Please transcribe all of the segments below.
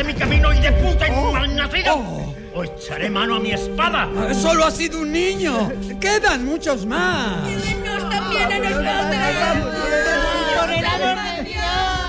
de mi camino y de puta y malnacido! ¡O echaré mano a mi espada! ¡Solo ha sido un niño! ¡Quedan muchos más! ¡Y niños también en el bote! ¡Por el amor de Dios!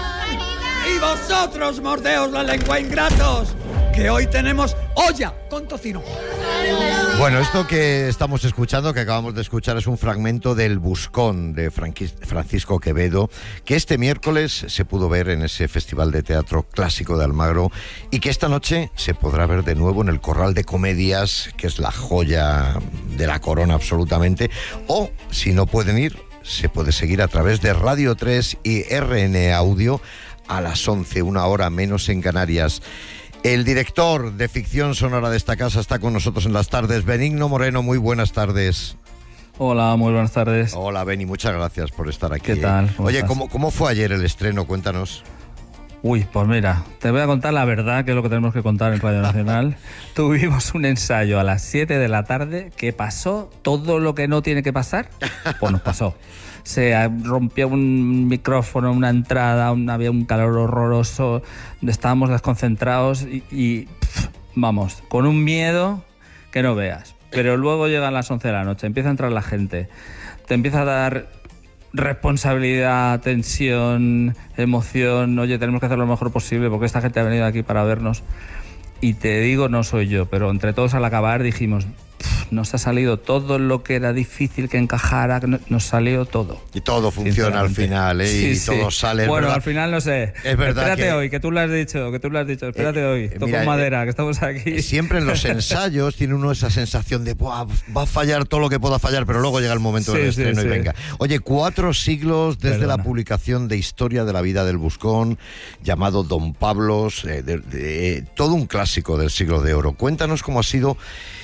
¡Y vosotros, mordeos la lengua, ingratos! Que hoy tenemos olla con tocino. Bueno, esto que estamos escuchando, que acabamos de escuchar, es un fragmento del Buscón de Francisco Quevedo, que este miércoles se pudo ver en ese Festival de Teatro Clásico de Almagro y que esta noche se podrá ver de nuevo en el Corral de Comedias, que es la joya de la corona absolutamente, o si no pueden ir, se puede seguir a través de Radio 3 y RN Audio a las 11, una hora menos en Canarias. El director de ficción sonora de esta casa está con nosotros en las tardes. Benigno Moreno, muy buenas tardes. Hola, muy buenas tardes. Hola, Beni, muchas gracias por estar aquí. ¿Qué tal? Oye, ¿cómo fue ayer el estreno? Cuéntanos. Uy, pues mira, te voy a contar la verdad, que es lo que tenemos que contar en Radio Nacional. Tuvimos un ensayo a las 7 de la tarde que pasó todo lo que no tiene que pasar, pues nos pasó. Se rompió un micrófono, una entrada, había un calor horroroso, estábamos desconcentrados y vamos, con un miedo que no veas. Pero luego llegan las 11 de la noche, empieza a entrar la gente, te empieza a dar responsabilidad, tensión, emoción. Oye, tenemos que hacer lo mejor posible porque esta gente ha venido aquí para vernos. Y te digo, no soy yo, pero entre todos al acabar dijimos, nos ha salido todo lo que era difícil que encajara, nos salió todo. Y todo funciona al final, ¿eh? Sí, y sí. todo sale. Bueno, ¿verdad? al final no sé. Es verdad. Espérate hoy, que tú lo has dicho, espérate hoy. Toco madera, que estamos aquí. Siempre en los ensayos tiene uno esa sensación de va a fallar todo lo que pueda fallar, pero luego llega el momento del estreno y venga. Oye, 4 siglos desde la publicación de Historia de la vida del Buscón, llamado Don Pablos, todo un clásico del siglo de oro. Cuéntanos cómo ha sido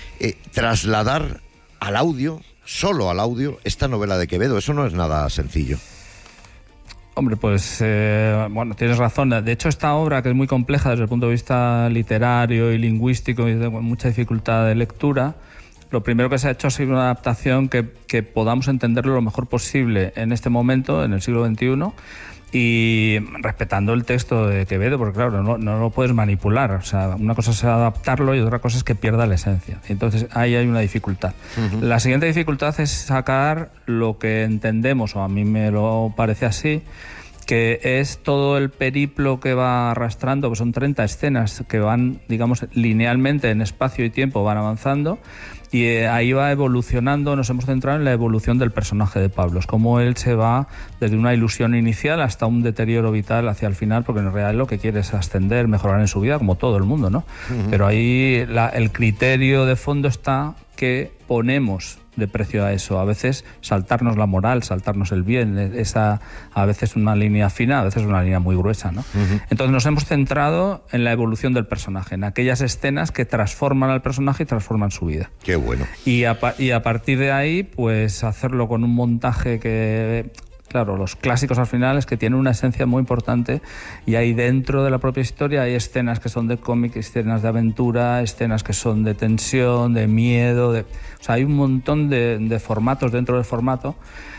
trasladar al audio, solo al audio, esta novela de Quevedo. Eso no es nada sencillo. Hombre, pues bueno, tienes razón. De hecho, esta obra, que es muy compleja desde el punto de vista literario y lingüístico y de mucha dificultad de lectura, lo primero que se ha hecho ha sido una adaptación que podamos entenderlo lo mejor posible en este momento, en el siglo XXI, y respetando el texto de Quevedo, porque claro, no lo puedes manipular. O sea, una cosa es adaptarlo y otra cosa es que pierda la esencia. Entonces ahí hay una dificultad. Uh-huh. La siguiente dificultad es sacar lo que entendemos, o a mí me lo parece así, que es todo el periplo que va arrastrando, que son 30 escenas que van, digamos, linealmente en espacio y tiempo, van avanzando, y ahí va evolucionando. Nos hemos centrado en la evolución del personaje de Pablos, cómo él se va desde una ilusión inicial hasta un deterioro vital hacia el final, porque en realidad lo que quiere es ascender, mejorar en su vida, como todo el mundo, ¿no? Uh-huh. Pero ahí el criterio de fondo está que ponemos de precio a eso. A veces saltarnos la moral, saltarnos el bien, esa a veces una línea fina, a veces una línea muy gruesa, ¿no? Uh-huh. Entonces nos hemos centrado en la evolución del personaje, en aquellas escenas que transforman al personaje y transforman su vida. Qué bueno. Y a partir de ahí, pues hacerlo con un montaje que... Claro, los clásicos al final es que tienen una esencia muy importante, y ahí dentro de la propia historia hay escenas que son de cómic, escenas de aventura, escenas que son de tensión, de miedo, o sea, hay un montón de formatos dentro del formato,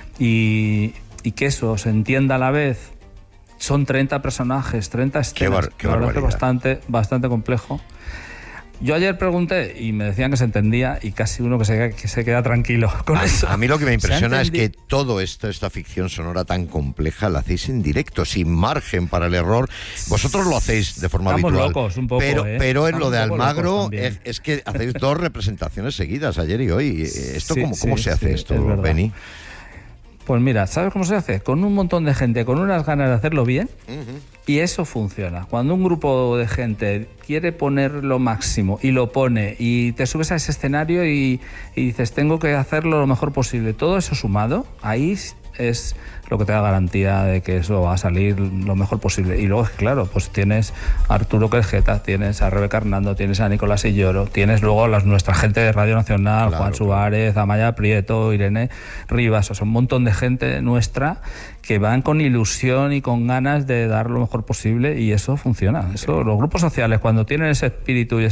y que eso se entienda a la vez. Son 30 personajes, 30 escenas. Qué barbaridad. Es bastante complejo. Yo ayer pregunté y me decían que se entendía, y casi uno que se queda tranquilo con eso. A mí lo que me impresiona es que todo esta ficción sonora tan compleja la hacéis en directo, sin margen para el error. Vosotros lo hacéis de forma habitual. Estamos locos un poco, pero en lo de Almagro es que hacéis 2 representaciones seguidas, ayer y hoy. ¿Esto cómo se hace esto, Beni? Pues mira, ¿sabes cómo se hace? Con un montón de gente, con unas ganas de hacerlo bien, y eso funciona. Cuando un grupo de gente quiere poner lo máximo y lo pone, y te subes a ese escenario y dices, tengo que hacerlo lo mejor posible, todo eso sumado, ahí es lo que te da garantía de que eso va a salir lo mejor posible. Y luego, claro, pues tienes a Arturo Querjeta, tienes a Rebeca Hernando, tienes a Nicolás Illoro, tienes luego nuestra gente de Radio Nacional, claro, Juan Suárez, Amaya Prieto, Irene Rivas, o sea, un montón de gente nuestra que van con ilusión y con ganas de dar lo mejor posible, y eso funciona. Eso, los grupos sociales, cuando tienen ese espíritu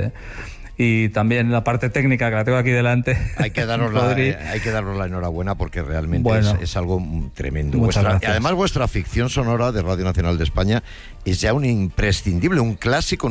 y también la parte técnica, que la tengo aquí delante. Hay que daros la enhorabuena, porque realmente es algo tremendo. Además, vuestra ficción sonora de Radio Nacional de España es ya un imprescindible, un clásico.